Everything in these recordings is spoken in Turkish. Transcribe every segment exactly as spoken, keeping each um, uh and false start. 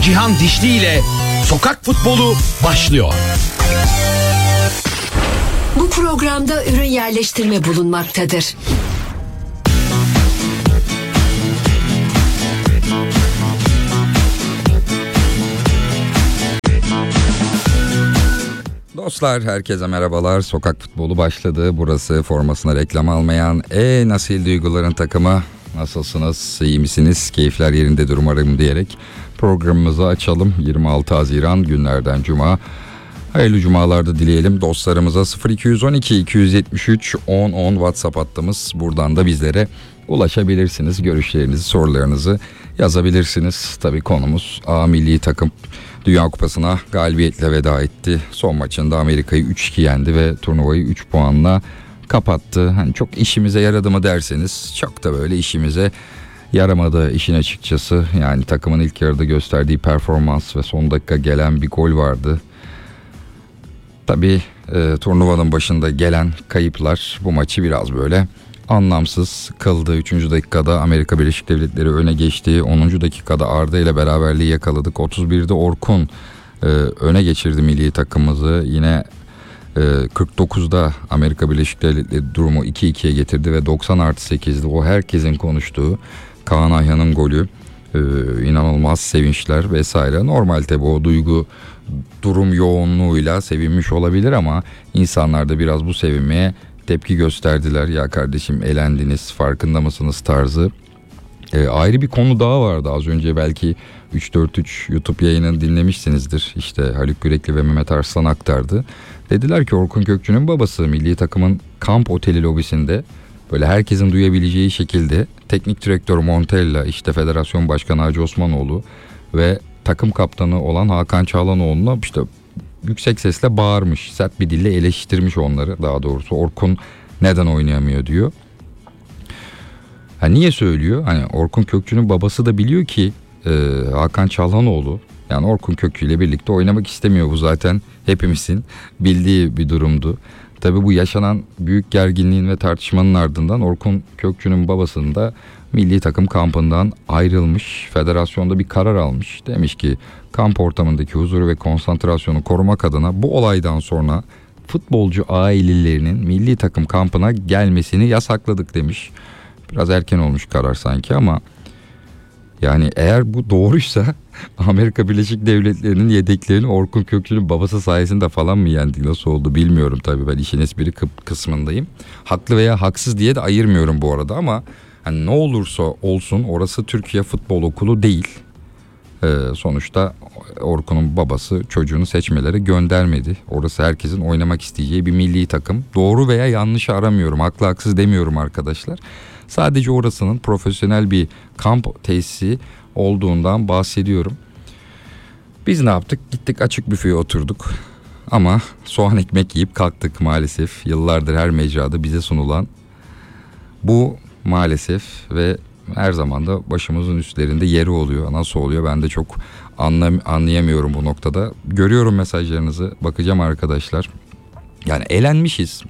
Cihan Dişli ile Sokak Futbolu başlıyor. Bu programda ürün yerleştirme bulunmaktadır. Dostlar, herkese merhabalar. Sokak Futbolu başladı. Burası formasına reklam almayan en asil duyguların takımı. Nasılsınız? İyi misiniz? Keyifler yerindedir umarım diyerek programımızı açalım. yirmi altı Haziran günlerden Cuma. Hayırlı cumalarda dileyelim dostlarımıza. Sıfır iki on iki iki yetmiş üç on on WhatsApp hattımız. Buradan da bizlere ulaşabilirsiniz. Görüşlerinizi, sorularınızı yazabilirsiniz. Tabii konumuz A milli takım Dünya Kupası'na galibiyetle veda etti. Son maçında Amerika'yı üç iki yendi ve turnuvayı üç puanla kapattı. Hani çok işimize yaradı mı derseniz çok da böyle işimize yaramadı işin açıkçası. Yani takımın ilk yarıda gösterdiği performans ve son dakika gelen bir gol vardı. Tabii e, turnuvanın başında gelen kayıplar bu maçı biraz böyle anlamsız kıldı. üçüncü dakikada Amerika Birleşik Devletleri öne geçti. onuncu dakikada Arda ile beraberliği yakaladık. otuz birde Orkun e, öne geçirdi milli takımımızı. Yine e, kırk dokuzda Amerika Birleşik Devletleri durumu iki ikiye getirdi ve doksan artı sekizde o herkesin konuştuğu Kaan Ayhan'ın golü. Ee, inanılmaz sevinçler vesaire. Normal tabi o duygu durum yoğunluğuyla sevinmiş olabilir ama insanlar da biraz bu sevinmeye tepki gösterdiler. Ya kardeşim elendiniz, farkında mısınız tarzı. Ee, ayrı bir konu daha vardı az önce, belki üç dört üç YouTube yayınını dinlemişsinizdir. İşte Haluk Yürekli ve Mehmet Arslan aktardı. Dediler ki Orkun Kökçü'nün babası milli takımın kamp oteli lobisinde böyle herkesin duyabileceği şekilde teknik direktör Montella, işte federasyon başkanı Hacı Osmanoğlu ve takım kaptanı olan Hakan Çağlanoğlu'na işte yüksek sesle bağırmış, sert bir dille eleştirmiş onları, daha doğrusu Orkun neden oynayamıyor diyor. Ha, niye söylüyor? Hani Orkun Kökçü'nün babası da biliyor ki e, Hakan Çağlanoğlu yani Orkun Kökçü ile birlikte oynamak istemiyor, bu zaten hepimizin bildiği bir durumdu. Tabii bu yaşanan büyük gerginliğin ve tartışmanın ardından Orkun Kökçü'nün babasının da milli takım kampından ayrılmış. Federasyonda bir karar almış. Demiş ki kamp ortamındaki huzuru ve konsantrasyonu korumak adına bu olaydan sonra futbolcu ailelerinin milli takım kampına gelmesini yasakladık demiş. Biraz erken olmuş karar sanki ama yani eğer bu doğruysa Amerika Birleşik Devletleri'nin yedeklerini Orkun Kökçü'nün babası sayesinde falan mı yendik, nasıl oldu bilmiyorum tabii, ben işin espri kısmındayım. Haklı veya haksız diye de ayırmıyorum bu arada ama hani ne olursa olsun orası Türkiye Futbol Okulu değil. Ee, sonuçta Orkun'un babası çocuğunu seçmelere göndermedi. Orası herkesin oynamak isteyeceği bir milli takım. Doğru veya yanlış aramıyorum, haklı haksız demiyorum arkadaşlar. Sadece orasının profesyonel bir kamp tesisi olduğundan bahsediyorum. Biz ne yaptık? Gittik açık büfeye oturduk. Ama soğan ekmek yiyip kalktık maalesef. Yıllardır her mecrada bize sunulan bu maalesef ve her zaman da başımızın üstlerinde yeri oluyor. Nasıl oluyor ben de çok anlam- anlayamıyorum bu noktada. Görüyorum mesajlarınızı, bakacağım arkadaşlar. Yani elenmişiz.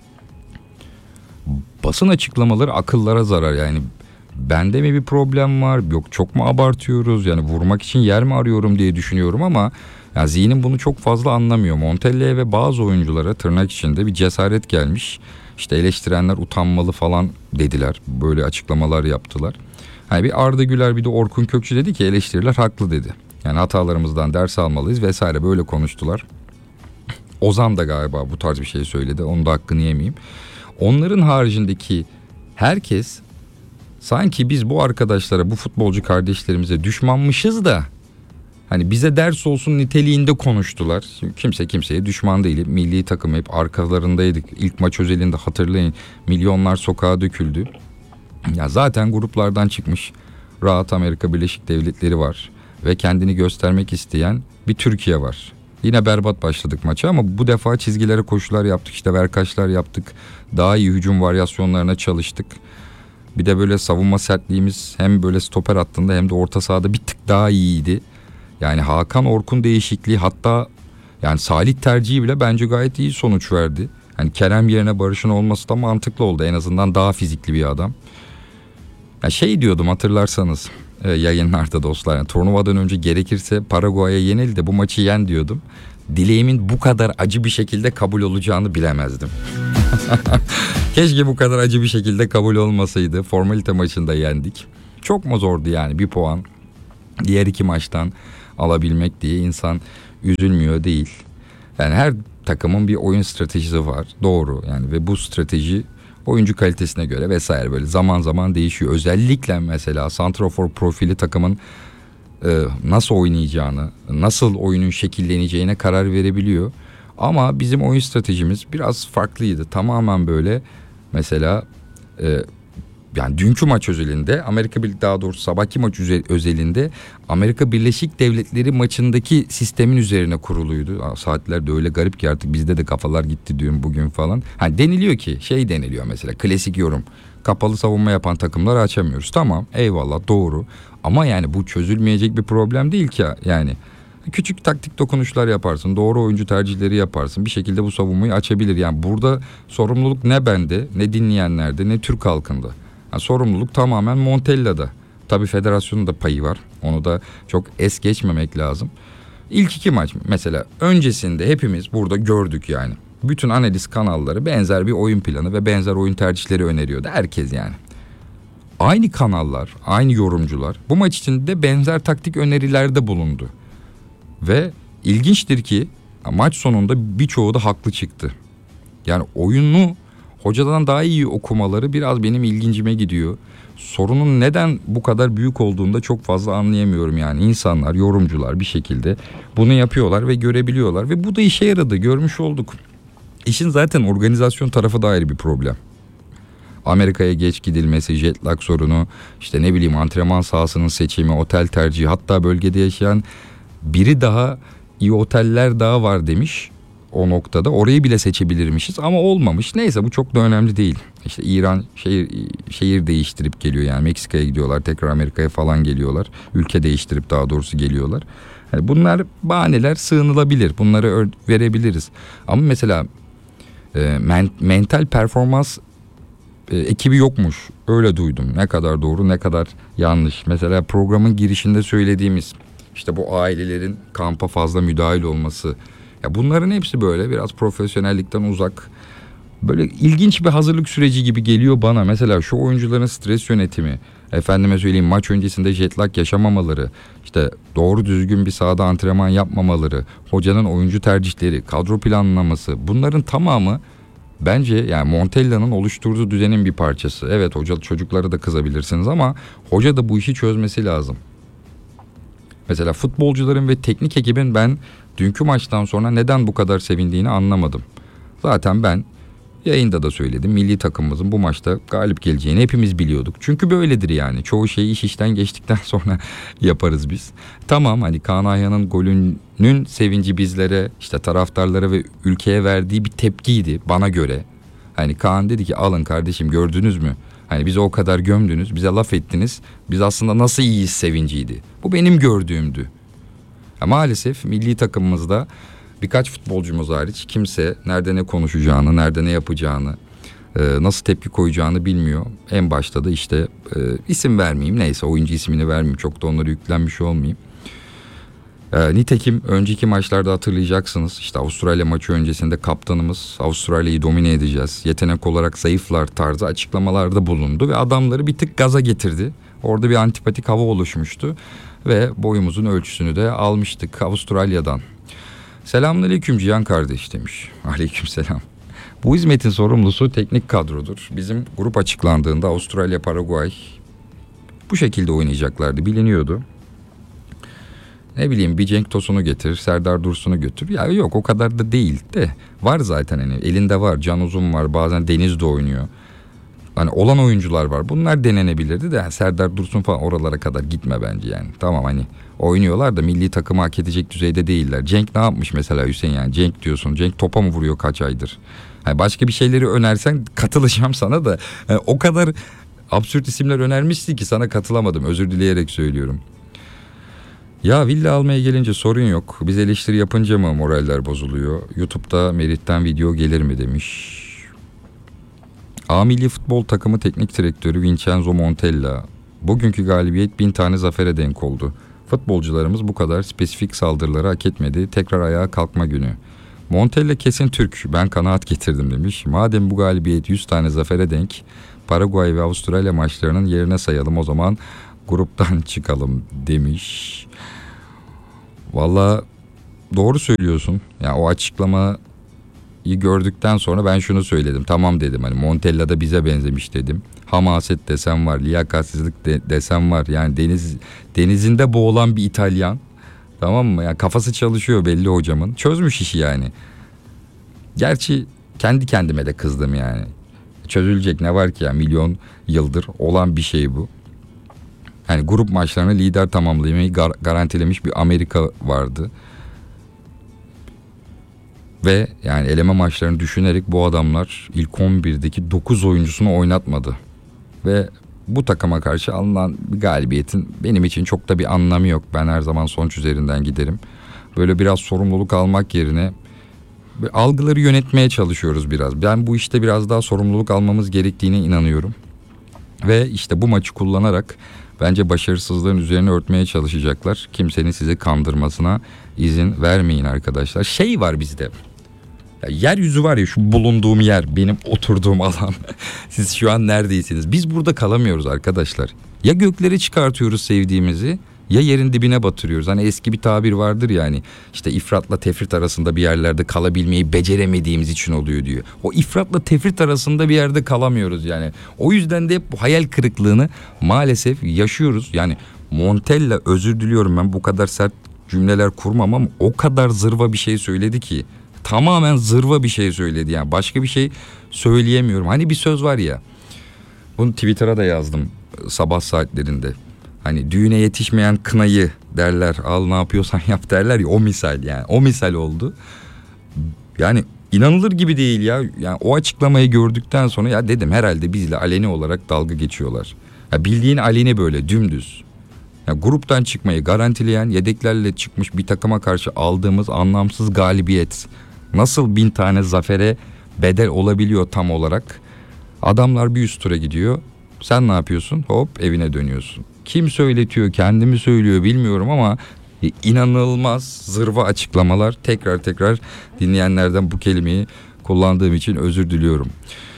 Basın açıklamaları akıllara zarar yani. Bende mi bir problem var, yok çok mu abartıyoruz, yani vurmak için yer mi arıyorum diye düşünüyorum ama yani zihnim bunu çok fazla anlamıyor. Montella'ya ve bazı oyunculara tırnak içinde bir cesaret gelmiş. İşte eleştirenler utanmalı falan dediler, böyle açıklamalar yaptılar. Hani bir Arda Güler bir de Orkun Kökçü dedi ki eleştiriler haklı dedi. Yani hatalarımızdan ders almalıyız vesaire, böyle konuştular. Ozan da galiba bu tarz bir şey söyledi, onun da hakkını yemeyeyim. Onların haricindeki herkes sanki biz bu arkadaşlara, bu futbolcu kardeşlerimize düşmanmışız da hani bize ders olsun niteliğinde konuştular. Şimdi kimse kimseye düşman değil. Milli takım hep arkalarındaydık. İlk maç özelinde hatırlayın, milyonlar sokağa döküldü. Ya zaten gruplardan çıkmış rahat Amerika Birleşik Devletleri var ve kendini göstermek isteyen bir Türkiye var. Yine berbat başladık maça ama bu defa çizgilere koşular yaptık, işte verkaçlar yaptık. Daha iyi hücum varyasyonlarına çalıştık. Bir de böyle savunma sertliğimiz hem böyle stoper hattında hem de orta sahada bir tık daha iyiydi. Yani Hakan Orkun değişikliği, hatta yani Salih tercihi bile bence gayet iyi sonuç verdi. Hani Kerem yerine Barış'ın olması da mantıklı oldu. En azından daha fizikli bir adam. Ya şey diyordum hatırlarsanız. e, yayınlarda dostlar. Yani turnuvadan önce gerekirse Paraguay'a yenil de bu maçı yen diyordum. Dileğimin bu kadar acı bir şekilde kabul olacağını bilemezdim. Keşke bu kadar acı bir şekilde kabul olmasaydı. Formalite maçında yendik. Çok mu zordu yani bir puan diğer iki maçtan alabilmek diye insan üzülmüyor değil. Yani her takımın bir oyun stratejisi var. Doğru yani ve bu strateji oyuncu kalitesine göre vesaire böyle zaman zaman değişiyor. Özellikle mesela santrafor profili takımın e, nasıl oynayacağını, nasıl oyunun şekilleneceğine karar verebiliyor. Ama bizim oyun stratejimiz biraz farklıydı. Tamamen böyle mesela e, yani dünkü maç özelinde Amerika bir daha doğrusu sabahki maç özelinde Amerika Birleşik Devletleri maçındaki sistemin üzerine kuruluydu. Saatler de öyle garip ki artık bizde de kafalar gitti diyorum bugün falan. Hani deniliyor ki şey deniliyor mesela klasik yorum. Kapalı savunma yapan takımları açamıyoruz. Tamam eyvallah doğru ama yani bu çözülmeyecek bir problem değil ki yani. Küçük taktik dokunuşlar yaparsın, doğru oyuncu tercihleri yaparsın. Bir şekilde bu savunmayı açabilir. Yani burada sorumluluk ne bende, ne dinleyenlerde, ne Türk halkında. Yani sorumluluk tamamen Montella'da. Tabii federasyonun da payı var. Onu da çok es geçmemek lazım. İlk iki maç mesela öncesinde hepimiz burada gördük yani. Bütün analiz kanalları benzer bir oyun planı ve benzer oyun tercihleri öneriyordu. Herkes yani. Aynı kanallar, aynı yorumcular bu maç için de benzer taktik önerilerde bulundu. Ve ilginçtir ki maç sonunda birçoğu da haklı çıktı. Yani oyunu hocadan daha iyi okumaları biraz benim ilgincime gidiyor. Sorunun neden bu kadar büyük olduğunu da çok fazla anlayamıyorum yani. İnsanlar, yorumcular bir şekilde bunu yapıyorlar ve görebiliyorlar. Ve bu da işe yaradı, görmüş olduk. İşin zaten organizasyon tarafı da ayrı bir problem. Amerika'ya geç gidilmesi, jet lag sorunu, işte ne bileyim antrenman sahasının seçimi, otel tercihi, hatta bölgede yaşayan biri daha iyi oteller daha var demiş o noktada. Orayı bile seçebilirmişiz ama olmamış. Neyse bu çok da önemli değil. İşte İran şehir şehir değiştirip geliyor yani Meksika'ya gidiyorlar, tekrar Amerika'ya falan geliyorlar. Ülke değiştirip daha doğrusu geliyorlar. Yani bunlar bahaneler, sığınılabilir. Bunları ör- verebiliriz. Ama mesela e, men- mental performans e, ekibi yokmuş. Öyle duydum. Ne kadar doğru, ne kadar yanlış. Mesela programın girişinde söylediğimiz İşte bu ailelerin kampa fazla müdahil olması. Ya bunların hepsi böyle biraz profesyonellikten uzak. Böyle ilginç bir hazırlık süreci gibi geliyor bana. Mesela şu oyuncuların stres yönetimi, efendime söyleyeyim maç öncesinde jet lag yaşamamaları, işte doğru düzgün bir sahada antrenman yapmamaları, hocanın oyuncu tercihleri, kadro planlaması, bunların tamamı bence yani Montella'nın oluşturduğu düzenin bir parçası. Evet hoca çocuklara da kızabilirsiniz ama hoca da bu işi çözmesi lazım. Mesela futbolcuların ve teknik ekibin ben dünkü maçtan sonra neden bu kadar sevindiğini anlamadım. Zaten ben yayında da söyledim. Milli takımımızın bu maçta galip geleceğini hepimiz biliyorduk. Çünkü böyledir yani. Çoğu şeyi iş işten geçtikten sonra yaparız biz. Tamam hani Kaan Ayhan'ın golünün sevinci bizlere, işte taraftarlara ve ülkeye verdiği bir tepkiydi bana göre. Hani Kaan dedi ki alın kardeşim gördünüz mü? Hani bizi o kadar gömdünüz, bize laf ettiniz. Biz aslında nasıl iyiyiz sevinciydi. Bu benim gördüğümdü. Ya maalesef milli takımımızda birkaç futbolcumuz hariç kimse nerede ne konuşacağını, nerede ne yapacağını, nasıl tepki koyacağını bilmiyor. En başta da işte isim vermeyeyim, neyse oyuncu ismini vermeyeyim. Çok da onlara yüklenmiş olmayayım. E, nitekim önceki maçlarda hatırlayacaksınız. İşte Avustralya maçı öncesinde kaptanımız Avustralya'yı domine edeceğiz, yetenek olarak zayıflar tarzı açıklamalarda bulundu ve adamları bir tık gaza getirdi. Orada bir antipatik hava oluşmuştu ve boyumuzun ölçüsünü de almıştık Avustralya'dan. Selamünaleyküm Cihan kardeş demiş. Aleykümselam. Bu hizmetin sorumlusu teknik kadrodur. Bizim grup açıklandığında Avustralya, Paraguay bu şekilde oynayacaklardı, biliniyordu. Ne bileyim bir Cenk Tosun'u getir, Serdar Dursun'u götür. Ya yok o kadar da değil de var zaten hani elinde var. Can Uzun var, bazen Deniz de oynuyor. Hani olan oyuncular var. Bunlar denenebilirdi de yani Serdar Dursun falan oralara kadar gitme bence yani. Tamam hani oynuyorlar da milli takımı hak edecek düzeyde değiller. Cenk ne yapmış mesela Hüseyin yani? Cenk diyorsun. Cenk topa mı vuruyor kaç aydır? Yani başka bir şeyleri önersen katılacağım sana da. Yani o kadar absürt isimler önermişsin ki sana katılamadım. Özür dileyerek söylüyorum. Ya villa almaya gelince sorun yok. Biz eleştiri yapınca mı moraller bozuluyor? YouTube'da Merit'ten video gelir mi demiş. A milli futbol takımı teknik direktörü Vincenzo Montella Bugünkü galibiyet bin tane zafere denk oldu. Futbolcularımız bu kadar spesifik saldırıları hak etmedi. Tekrar ayağa kalkma günü. Montella kesin Türk. Ben kanaat getirdim demiş. Madem bu galibiyet yüz tane zafere denk, Paraguay ve Avustralya maçlarının yerine sayalım o zaman, gruptan çıkalım demiş. Valla doğru söylüyorsun. Yani o açıklamayı gördükten sonra ben şunu söyledim. Tamam dedim, hani Montella da bize benzemiş dedim. Hamaset desem var, liyakatsizlik de, desem var. Yani deniz denizinde boğulan bir İtalyan. Tamam mı? Yani kafası çalışıyor belli hocamın. Çözmüş işi yani. Gerçi kendi kendime de kızdım yani. Çözülecek ne var ki ya, milyon yıldır olan bir şey bu. Yani grup maçlarını lider tamamlamayı gar- garantilemiş bir Amerika vardı. Ve yani eleme maçlarını düşünerek bu adamlar ilk on birdeki dokuz oyuncusunu oynatmadı. Ve bu takıma karşı alınan bir galibiyetin benim için çok da bir anlamı yok. Ben her zaman sonuç üzerinden giderim. Böyle biraz sorumluluk almak yerine algıları yönetmeye çalışıyoruz biraz. Ben bu işte biraz daha sorumluluk almamız gerektiğine inanıyorum. Ve işte bu maçı kullanarak bence başarısızlığın üzerine örtmeye çalışacaklar. Kimsenin sizi kandırmasına izin vermeyin arkadaşlar. Şey var bizde. Ya yeryüzü var ya, şu bulunduğum yer, benim oturduğum alan. Siz şu an neredeysiniz? Biz burada kalamıyoruz arkadaşlar. Ya göklere çıkartıyoruz sevdiğimizi, ya yerin dibine batırıyoruz. Hani eski bir tabir vardır yani, işte ifratla tefrit arasında bir yerlerde kalabilmeyi beceremediğimiz için oluyor diyor. O ifratla tefrit arasında bir yerde kalamıyoruz yani. O yüzden de hep bu hayal kırıklığını maalesef yaşıyoruz. Yani Montella, özür diliyorum, ben bu kadar sert cümleler kurmam ama o kadar zırva bir şey söyledi ki. Tamamen zırva bir şey söyledi yani, başka bir şey söyleyemiyorum. Hani bir söz var ya, bunu Twitter'a da yazdım sabah saatlerinde. Hani düğüne yetişmeyen kınayı derler, al ne yapıyorsan yap derler ya, o misal yani, o misal oldu. Yani inanılır gibi değil ya. Yani o açıklamayı gördükten sonra ya dedim, herhalde bizle aleni olarak dalga geçiyorlar. Ya bildiğin aleni böyle dümdüz. Ya gruptan çıkmayı garantileyen, yedeklerle çıkmış bir takıma karşı aldığımız anlamsız galibiyet nasıl bin tane zafere bedel olabiliyor tam olarak? Adamlar bir üst tura gidiyor. Sen ne yapıyorsun? Hop evine dönüyorsun. Kim söyletiyor, kendi mi söylüyor bilmiyorum ama inanılmaz zırva açıklamalar. Tekrar tekrar dinleyenlerden bu kelimeyi kullandığım için özür diliyorum.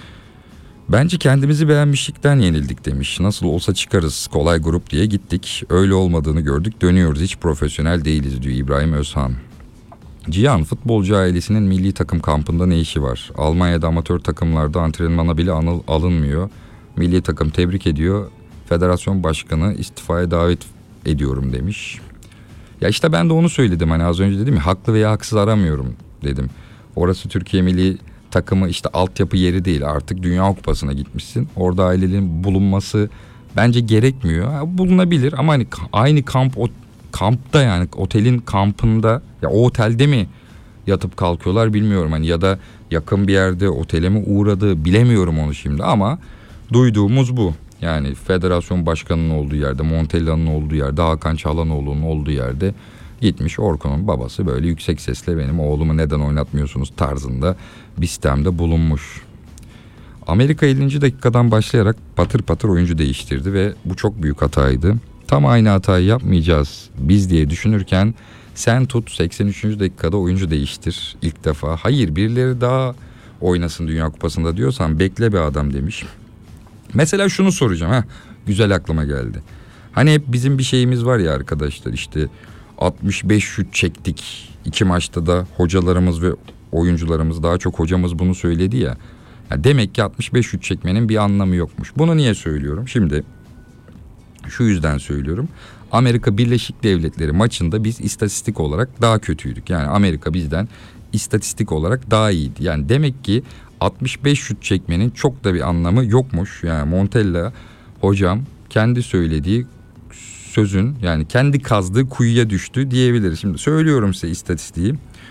Bence kendimizi beğenmişlikten yenildik demiş. Nasıl olsa çıkarız, kolay grup diye gittik. Öyle olmadığını gördük, dönüyoruz, hiç profesyonel değiliz diyor İbrahim Özhan. Cihan, futbolcu ailesinin milli takım kampında ne işi var? Almanya'da amatör takımlarda antrenmana bile anıl, alınmıyor. Milli takım tebrik ediyor. Federasyon başkanı istifaya davet ediyorum demiş. Ya işte ben de onu söyledim, hani az önce dedim ya, haklı veya haksız aramıyorum dedim. Orası Türkiye milli takımı işte altyapı yeri değil, artık Dünya Kupası'na gitmişsin. Orada ailelerin bulunması bence gerekmiyor. Ha, bulunabilir ama hani aynı kamp, o kampta yani otelin kampında, ya o otelde mi yatıp kalkıyorlar bilmiyorum hani, ya da yakın bir yerde otele mi uğradı bilemiyorum onu şimdi, ama duyduğumuz bu. Yani federasyon başkanının olduğu yerde, Montella'nın olduğu yerde, Hakan Çalhanoğlu'nun olduğu yerde gitmiş. Orkun'un babası böyle yüksek sesle benim oğlumu neden oynatmıyorsunuz tarzında bir sistemde bulunmuş. Amerika ellinci dakikadan başlayarak patır patır oyuncu değiştirdi ve bu çok büyük hataydı. Tam aynı hatayı yapmayacağız biz diye düşünürken sen tut seksen üçüncü dakikada oyuncu değiştir ilk defa. Hayır, birileri daha oynasın Dünya Kupası'nda diyorsan bekle be adam demiş. Mesela şunu soracağım, ha güzel aklıma geldi. Hani hep bizim bir şeyimiz var ya arkadaşlar, işte altmış beş şut çektik iki maçta da, hocalarımız ve oyuncularımız, daha çok hocamız bunu söyledi ya. Ya demek ki altmış beş şut çekmenin bir anlamı yokmuş. Bunu niye söylüyorum? Şimdi şu yüzden söylüyorum. Amerika Birleşik Devletleri maçında biz istatistik olarak daha kötüydük. Yani Amerika bizden istatistik olarak daha iyiydi. Yani demek ki altmış beş şut çekmenin çok da bir anlamı yokmuş. Yani Montella hocam kendi söylediği sözün, yani kendi kazdığı kuyuya düştü diyebiliriz. Şimdi söylüyorum size istatistiği.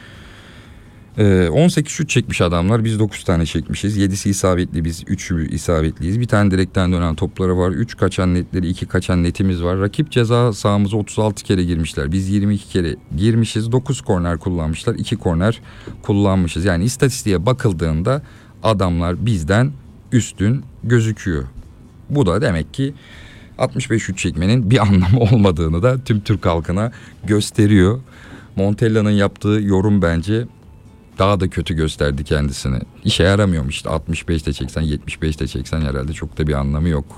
Ee, on sekiz şut çekmiş adamlar, biz dokuz tane çekmişiz. yedisi isabetli, biz üçü isabetliyiz. Bir tane direkten dönen topları var. üç kaçan netleri, iki kaçan netimiz var. Rakip ceza sahamıza otuz altı kere girmişler. Biz yirmi iki kere girmişiz. dokuz korner kullanmışlar. iki korner kullanmışız. Yani istatistiğe bakıldığında adamlar bizden üstün gözüküyor. Bu da demek ki altmış beş şut çekmenin bir anlamı olmadığını da tüm Türk halkına gösteriyor. Montella'nın yaptığı yorum bence daha da kötü gösterdi kendisini. İşe yaramıyormuş işte, altmış beşte çeksen yetmiş beşte çeksen herhalde çok da bir anlamı yok.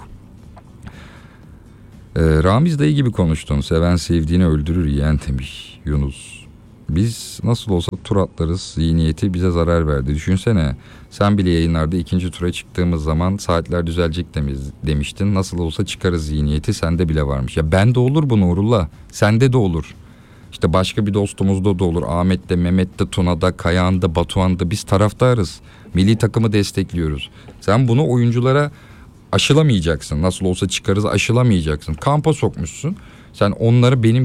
Ee, Ramiz dayı gibi konuştun. Seven sevdiğini öldürür yeğen demiş Yunus. Biz nasıl olsa tur atlarız zihniyeti bize zarar verdi. Düşünsene, sen bile yayınlarda ikinci tura çıktığımız zaman saatler düzelecek demiz, demiştin. Nasıl olsa çıkarız zihniyeti sende bile varmış. Ya bende olur bu Nurullah. Sende de olur. İşte başka bir dostumuzda da olur. Ahmet'te, Mehmet'te, Tuna'da, Kayağan'da, Batuhan'da biz taraftarız. Milli takımı destekliyoruz. Sen bunu oyunculara aşılamayacaksın. Nasıl olsa çıkarız aşılamayacaksın. Kampa sokmuşsun. Sen onları benim